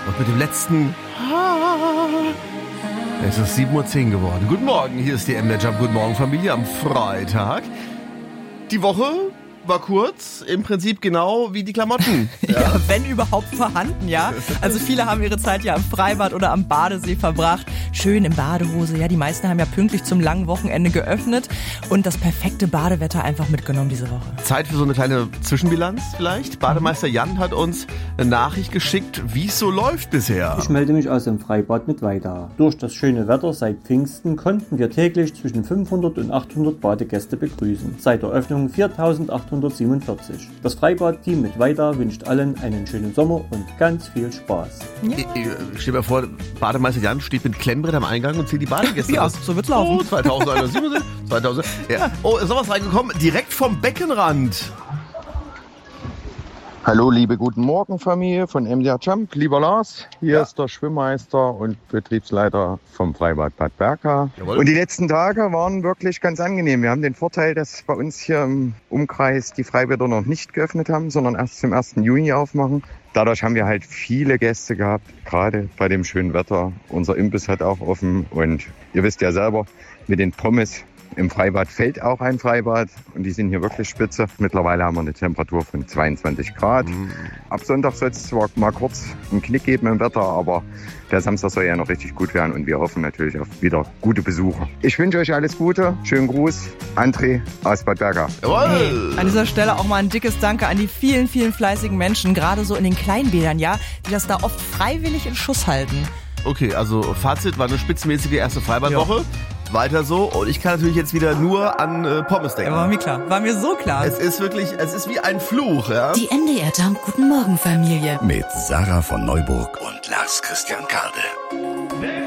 Und mit dem letzten es ist 7:10 Uhr geworden. Guten Morgen, hier ist die MDR Jump. Guten Morgen, Familie, am Freitag. Die Woche war kurz, im Prinzip genau wie die Klamotten. Ja, wenn überhaupt vorhanden, ja. Also viele haben ihre Zeit ja am Freibad oder am Badesee verbracht. Schön in Badehose, ja. Die meisten haben ja pünktlich zum langen Wochenende geöffnet und das perfekte Badewetter einfach mitgenommen diese Woche. Zeit für so eine kleine Zwischenbilanz vielleicht. Bademeister Jan hat uns eine Nachricht geschickt, wie es so läuft bisher. Ich melde mich aus dem Freibad mit Weida. Durch das schöne Wetter seit Pfingsten konnten wir täglich zwischen 500 und 800 Badegäste begrüßen. Seit der Öffnung 4847. Das Freibad-Team mit Weida wünscht allen einen schönen Sommer und ganz viel Spaß. Ja. Ich stell mir vor, Bademeister Jan steht mit Klemmbrett am Eingang und zählt die Badegäste Ja, aus. so wird's laufen. Oh, 2000. Ja. Oh, ist noch was reingekommen? Direkt vom Beckenrand. Hallo, liebe guten Morgen Familie von MDR Jump. Lieber Lars, hier ist der Schwimmmeister und Betriebsleiter vom Freibad Bad Berka. Jawohl. Und die letzten Tage waren wirklich ganz angenehm. Wir haben den Vorteil, dass bei uns hier im Umkreis die Freibäder noch nicht geöffnet haben, sondern erst zum 1. Juni aufmachen. Dadurch haben wir halt viele Gäste gehabt, gerade bei dem schönen Wetter. Unser Imbiss hat auch offen und ihr wisst ja selber, mit den Pommes im Freibad fällt auch ein Freibad und die sind hier wirklich spitze. Mittlerweile haben wir eine Temperatur von 22 Grad. Ab Sonntag soll es zwar mal kurz einen Knick geben im Wetter, aber der Samstag soll ja noch richtig gut werden und wir hoffen natürlich auf wieder gute Besucher. Ich wünsche euch alles Gute. Schönen Gruß, André aus Bad Berka. Jawohl. Hey, an dieser Stelle auch mal ein dickes Danke an die vielen, vielen fleißigen Menschen, gerade so in den Kleinbädern, ja, die das da oft freiwillig in Schuss halten. Okay, also Fazit war eine spitzenmäßige erste Freibadwoche. Weiter so. Und ich kann natürlich jetzt wieder nur an Pommes denken. Ja, war mir klar. War mir so klar. Es ist wirklich, es ist wie ein Fluch, ja. Die MDR Jump Guten Morgen Familie. Mit Sarah von Neuburg und Lars Christian Kade.